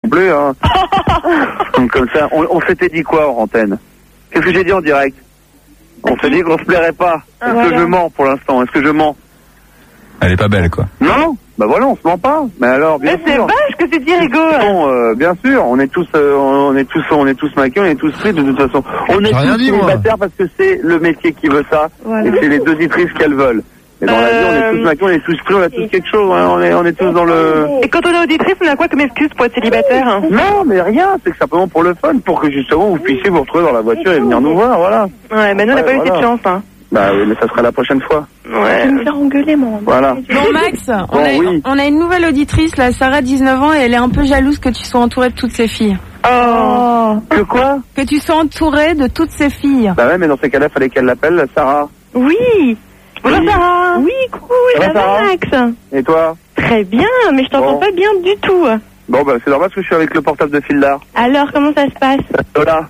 plus, hein. Donc comme ça, on s'était dit quoi hors antenne? Qu'est-ce que j'ai dit en direct? On s'est dit qu'on se plairait pas. Est-ce que je mens pour l'instant? Est-ce que je mens? Elle est pas belle, quoi. Non, bah voilà, on se ment pas. Mais alors, bien sûr. Mais c'est vache que tu dis, Rigo. Bon, bien sûr, on est tous maquillés, on est tous pris de toute façon. On est tous célibataires parce que c'est le métier qui veut ça, et c'est les deux auditrices qu'elles veulent. Et dans la vie, on est tous maquillés, on est tous pris, on a tous quelque chose, hein, on est tous dans le... Et quand on est auditrice, on a quoi comme excuse pour être célibataire, hein? Non, mais rien, c'est que simplement pour le fun, pour que justement vous puissiez vous retrouver dans la voiture et venir nous voir, voilà. Ouais, mais nous on n'a pas eu cette chance, hein. Bah oui, mais ça sera la prochaine fois. Ouais. Je vais me faire engueuler, moi. Voilà. Bon, Max, on a une nouvelle auditrice, là, Sarah, 19 ans, et elle est un peu jalouse que tu sois entouré de toutes ces filles. Oh. Que quoi? Que tu sois entouré de toutes ces filles. Bah ouais, mais dans ces cas-là, fallait qu'elle l'appelle, Sarah. Oui. Bonjour Sarah. Oui, coucou, Ça ça va, va, Max? Et toi? Très bien, mais je t'entends pas bien du tout. Bon, bah c'est normal parce que je suis avec le portable de Fildar. Alors, comment ça se passe? Voilà.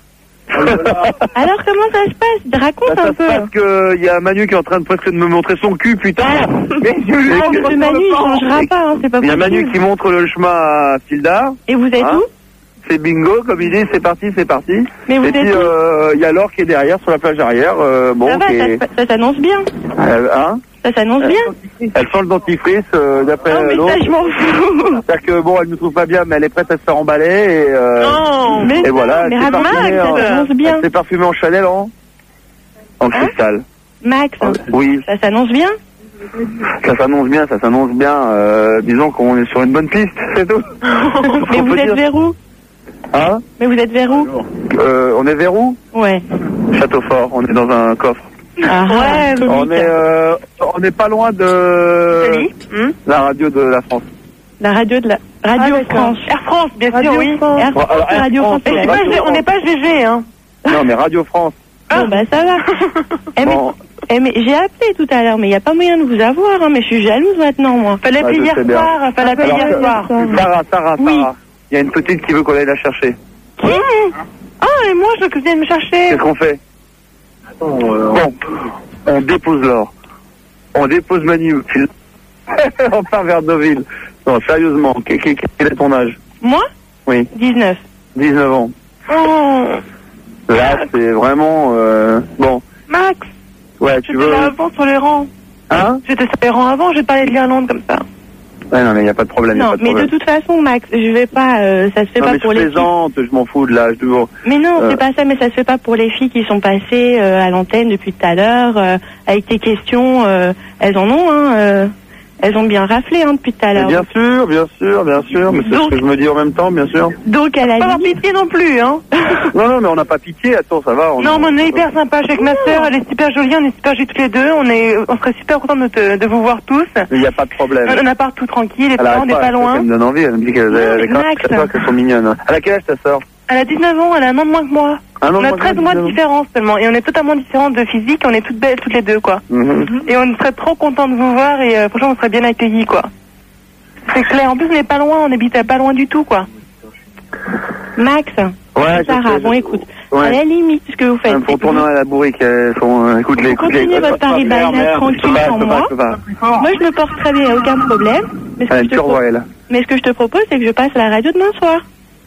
Alors, comment ça se passe? Raconte un peu. Parce que y a Manu qui est en train de presque de me montrer son cul, putain. Mais ce Manu, il changera pas, hein, c'est pas possible. Il y a Manu qui montre le chemin à Fildar. Et vous êtes où? C'est bingo, comme il dit, c'est parti, c'est parti. Mais vous et puis, il y a Laure qui est derrière, sur la plage arrière. Bon, ça va, ça s'annonce bien. Hein? Ça s'annonce bien. Elle sent le dentifrice, d'après l'autre. Non, mais ça, je m'en fous. C'est-à-dire que, bon, elle ne trouve pas bien, mais elle est prête à se faire emballer. Et, non, et voilà, mais Max, ça s'annonce bien. C'est parfumé en Chanel, en cristal. Max, oui. Ça s'annonce bien. Ça s'annonce bien. Disons qu'on est sur une bonne piste, c'est tout. Mais vous êtes vers où? Hein? Mais vous êtes vers où? On est vers où? Ouais. Châteaufort, on est dans un coffre. Ah, ouais, on est pas loin de la radio de la France. La radio de la Radio France. Air France, bien sûr, oui. Air France, Radio France. On n'est pas GG, hein. Non, mais Radio France. Bon, bah ça va. Mais j'ai appelé tout à l'heure, mais il n'y a pas moyen de vous avoir, hein, mais je suis jalouse maintenant, moi. Fallait appeler hier soir. Sarah. Oui. Il y a une petite qui veut qu'on aille la chercher. Qui? Ah, et moi, je veux que vous vienne me chercher. Qu'est-ce qu'on fait? Bon, on dépose Laure. On dépose Manu. On part vers Deauville. Non, sérieusement, quel est ton âge? Moi? Oui. 19. 19 ans. Oh. Là, c'est vraiment... Bon. Max. Ouais, tu veux... J'étais là avant sur les rangs. Hein? J'étais sur les rangs avant, j'ai parlé de l'Irlande comme ça. Ouais, non, mais il n'y a pas de problème. Non, mais de toute façon, Max, je vais pas... ça se fait pas pour les filles. Je m'en fous de l'âge du jour. Mais non, c'est pas ça, mais ça se fait pas pour les filles qui sont passées à l'antenne depuis tout à l'heure. Avec tes questions, elles en ont, hein. Elles ont bien raflé, hein, depuis tout à l'heure. Bien sûr. Mais c'est ce que je me dis en même temps, bien sûr. Donc, à la pas avoir pitié non plus, hein. Non, mais on n'a pas pitié. Attends, ça va. Non, mais on est hyper sympa. Je suis avec ma sœur, elle est super jolie, on est super jolis tous les deux. On serait super contents de vous voir tous. Il n'y a pas de problème. On a pas tout tranquille, on n'est pas loin. Elle me donne envie, elle me dit qu'elles sont mignonnes. Elle a quel âge ta sœur? Elle a 19 ans, elle a un an de moins que moi. On a 13 mois de différence seulement. Et on est totalement différents de physique, on est toutes belles toutes les deux, quoi. Et on serait trop contents de vous voir et franchement, on serait bien accueillis, quoi. C'est clair. En plus, on n'est pas loin, on habite pas loin du tout, quoi. Max. Ouais, Sarah, bon, écoute. À la limite, ce que vous faites. Pour tourner à la bourrique, écoute-les. Continuez votre Paris-Balna tranquille sans moi. Moi, je me porte très bien, y a aucun problème. Mais ce que je te propose, c'est que je passe à la radio demain soir.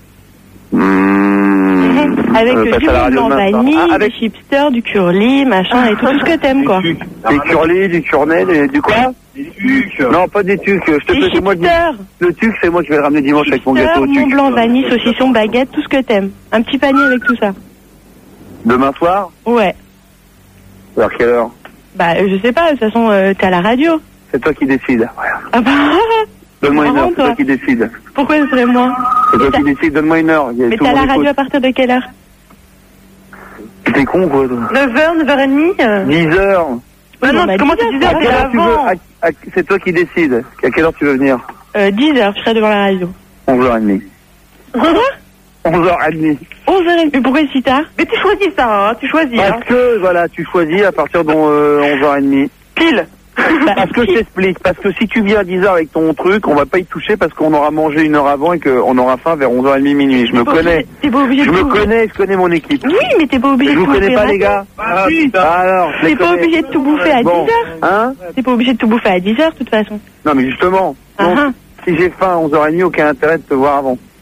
Avec du blanc vanille, des chipsters, du curly, machin, et tout ce que t'aimes, quoi. Des curly, du curnet, du quoi? Des tucs. Non, pas des tucs. Je te des chipsters. Le tuc, c'est moi qui vais le ramener dimanche avec mon gâteau au tuc. Mon blanc vanille, saucisson, baguette, tout ce que t'aimes. Un petit panier avec tout ça. Demain soir? Ouais. Vers quelle heure? Bah, je sais pas, de toute façon, t'es à la radio. C'est toi qui décides. Ah bah... Donne-moi une heure, c'est toi qui décides. Pourquoi ce serait moi? C'est toi qui décides, donne-moi une heure. Mais t'es à la radio à partir de quelle heure? T'es con, quoi, toi? 9h, 9h30 10h. Bah non, comment tu disais avant? C'est toi qui décides. À quelle heure tu veux venir? 10h, je serai devant la radio. 11h30. Quoi? 11h30. 11h30. Mais pourquoi si tard? Mais tu choisis ça, hein, tu choisis. Parce que, voilà, tu choisis à partir de 11h30. Pile. Parce que je t'explique, parce que si tu viens à 10h avec ton truc, on va pas y toucher parce qu'on aura mangé une heure avant et qu'on aura faim vers 11h30 minuit. Je me connais. Je connais mon équipe. Oui, mais t'es pas obligé de tout bouffer. Je vous connais pas, les gars. Alors, t'es pas obligé de tout bouffer à 10h. Hein? T'es pas obligé de tout bouffer à 10h, de toute façon. Non, mais justement. Si j'ai faim à 11h30, aucun intérêt de te voir avant.